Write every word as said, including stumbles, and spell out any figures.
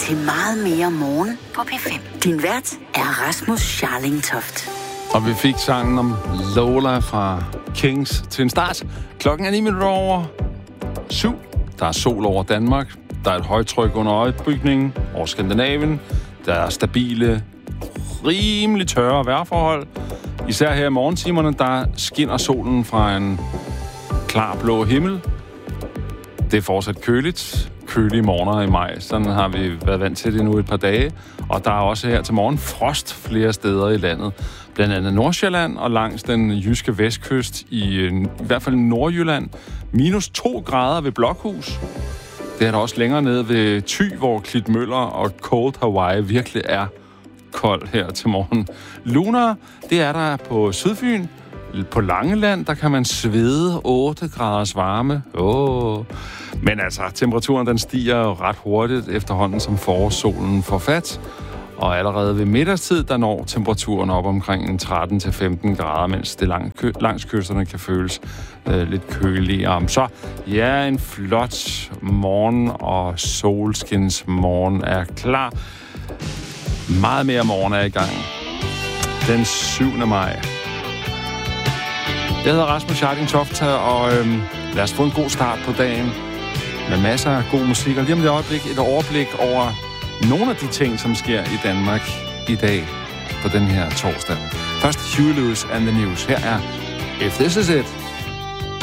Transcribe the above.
til meget mere morgen på P fem. Din vært er Rasmus Scharling Toft. Og vi fik sangen om Lola fra Kings til en start. Klokken er ni minutter over syv. Der er sol over Danmark. Der er et højtryk under øjebygningen over Skandinavien. Der er stabile, rimelig tørre vejrforhold. Især her i morgentimerne, der skinner solen fra en klar blå himmel. Det er fortsat køligt. Kølige morgener i maj. Sådan har vi været vant til det nu et par dage. Og der er også her til morgen frost flere steder i landet. Blandt andet Nordsjælland og langs den jyske vestkyst i, i hvert fald Nordjylland. Minus to grader ved Blokhus. Det er der også længere nede ved Thy, hvor Klitmøller og Cold Hawaii virkelig er koldt her til morgen. Lunar, det er der på Sydfyn. På Langeland, der kan man svede otte graders varme. Åh. Men altså, temperaturen den stiger jo ret hurtigt efterhånden, som forårssolen får fat. Og allerede ved middagstid, der når temperaturen op omkring tretten til femten grader, mens det lang, kø, langs kysterne kan føles øh, lidt køligere. Så ja, en flot morgen, og solskinsmorgen er klar. Meget mere morgen er i gang. Den syvende maj. Jeg hedder Rasmus Scharling Toft, og øhm, lad os få en god start på dagen med masser af god musik. Og lige om et øjeblik et overblik over nogle af de ting, som sker i Danmark i dag på den her torsdag. Først Huey Lewis and the News. Her er If This Is It.